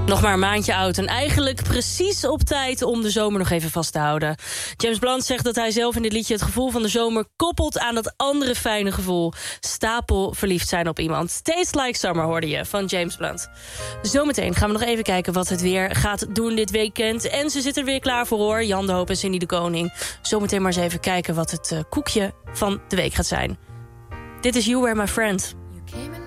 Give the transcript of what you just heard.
Nog maar een maandje oud en eigenlijk precies op tijd om de zomer nog even vast te houden. James Blunt zegt dat hij zelf in dit liedje het gevoel van de zomer koppelt aan dat andere fijne gevoel. Stapel verliefd zijn op iemand. Taste Like Summer hoorde je van James Blunt. Zometeen gaan we nog even kijken wat het weer gaat doen dit weekend. En ze zitten er weer klaar voor hoor, Jan de Hoop en Cindy de Koning. Zometeen maar eens even kijken wat het koekje van de week gaat zijn. Dit is You Were My Friend. You came in